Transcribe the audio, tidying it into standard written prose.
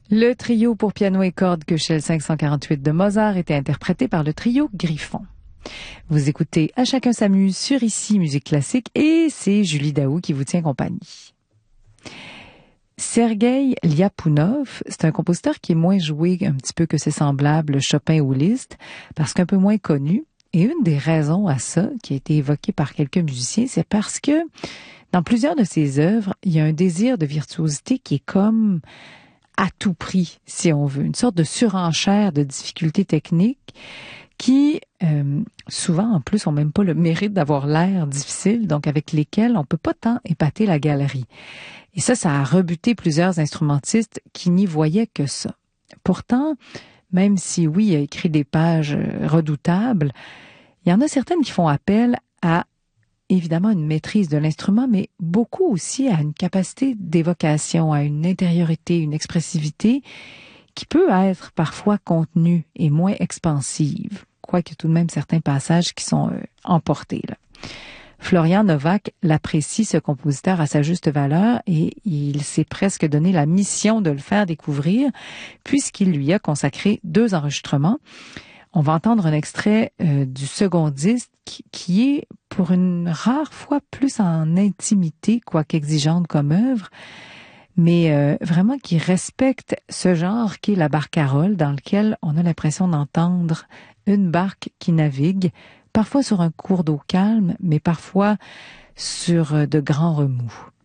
Le trio pour piano et cordes Köchel 548 de Mozart était interprété par le trio Griffon. Vous écoutez À chacun s'amuse sur Ici Musique Classique et c'est Julie Daou qui vous tient compagnie. Sergueï Lyapounov, c'est un compositeur qui est moins joué un petit peu que ses semblables Chopin ou Liszt, parce qu'un peu moins connu. Et une des raisons à ça, qui a été évoquée par quelques musiciens, c'est parce que dans plusieurs de ses œuvres, il y a un désir de virtuosité qui est comme à tout prix, si on veut, une sorte de surenchère de difficultés techniques qui, souvent en plus, ont même pas le mérite d'avoir l'air difficile, donc avec lesquels on peut pas tant épater la galerie. Et ça a rebuté plusieurs instrumentistes qui n'y voyaient que ça. Pourtant, même si oui, il a écrit des pages redoutables, il y en a certaines qui font appel à évidemment une maîtrise de l'instrument, mais beaucoup aussi à une capacité d'évocation, à une intériorité, une expressivité qui peut être parfois contenue et moins expansive, quoique tout de même certains passages qui sont emportés là. Florian Novak l'apprécie, ce compositeur, à sa juste valeur et il s'est presque donné la mission de le faire découvrir puisqu'il lui a consacré 2 enregistrements. On va entendre un extrait du second disque qui est pour une rare fois plus en intimité, quoique exigeante comme œuvre, mais vraiment qui respecte ce genre qui est la barcarolle, dans lequel on a l'impression d'entendre une barque qui navigue, parfois sur un cours d'eau calme, mais parfois sur de grands remous.